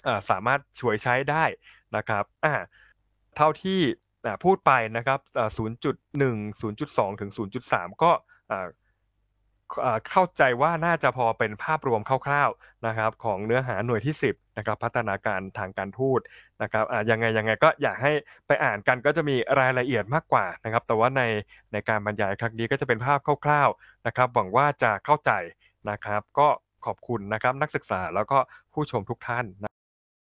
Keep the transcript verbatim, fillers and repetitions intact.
อ่าสามารถฉวยใช้ได้นะครับอาเท่าที่อ่าพูดไปนะครับอ่าศูนย์จุดหนึ่ง ศูนย์จุดสองถึงศูนย์จุดสามก็อ่าอ่าเข้าใจว่าน่าจะพอเป็นภาพรวมคร่าวๆนะครับของเนื้อหาหน่วยที่สิบนะครับพัฒนาการทางการทูตนะครับอ่ายังไงยังไงก็อยากให้ไปอ่านกันก็จะมีรายละเอียดมากกว่านะครับแต่ว่าในในการบรรยายครั้งนี้ก็จะเป็นภาพคร่าวๆนะครับหวังว่าจะเข้าใจนะครับก็ขอบคุณนะครับนักศึกษาแล้วก็ผู้ชมทุกท่าน